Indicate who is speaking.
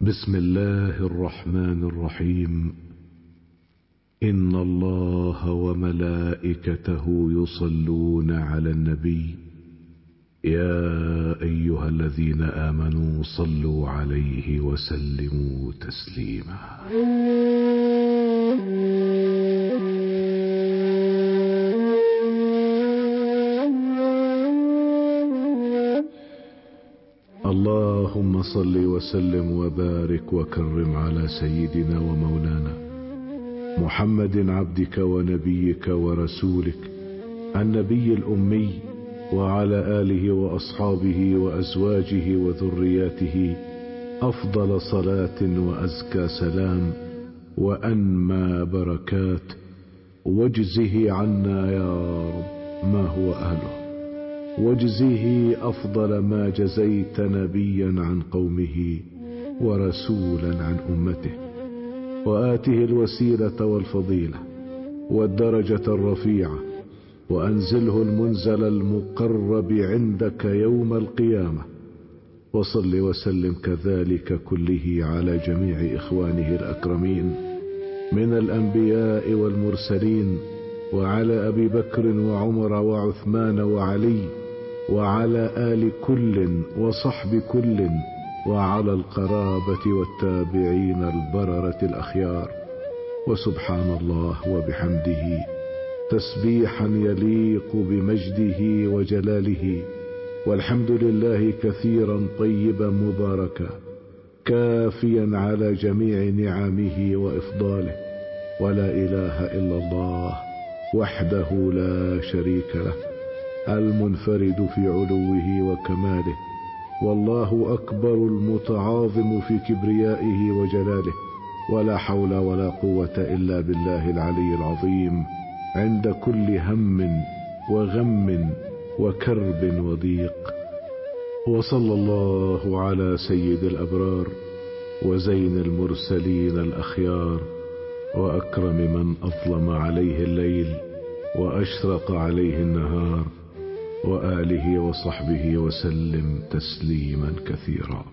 Speaker 1: بسم الله الرحمن الرحيم. إن الله وملائكته يصلون على النبي يا أيها الذين آمنوا صلوا عليه وسلموا تسليما. اللهم صل وسلم وبارك وكرم على سيدنا ومولانا محمد عبدك ونبيك ورسولك النبي الأمي، وعلى آله وأصحابه وأزواجه وذرياته أفضل صلاة وأزكى سلام وأنمى بركات، واجزه عنا يا رب ما هو أهله، واجزه أفضل ما جزيت نبيا عن قومه ورسولا عن أمته، وآته الوسيلة والفضيلة والدرجة الرفيعة، وأنزله المنزل المقرب عندك يوم القيامة. وصل وسلم كذلك كله على جميع إخوانه الأكرمين من الأنبياء والمرسلين، وعلى أبي بكر وعمر وعثمان وعلي، وعلى آل كل وصحب كل، وعلى القرابة والتابعين البررة الأخيار. وسبحان الله وبحمده تسبيحا يليق بمجده وجلاله، والحمد لله كثيرا طيبا مباركا كافيا على جميع نعمه وإفضاله. ولا إله إلا الله وحده لا شريك له المنفرد في علوه وكماله، والله أكبر المتعاظم في كبريائه وجلاله، ولا حول ولا قوة إلا بالله العلي العظيم عند كل هم وغم وكرب وضيق. وصلى الله على سيد الأبرار وزين المرسلين الأخيار، وأكرم من أظلم عليه الليل وأشرق عليه النهار، وآله وصحبه وسلم تسليما كثيرا.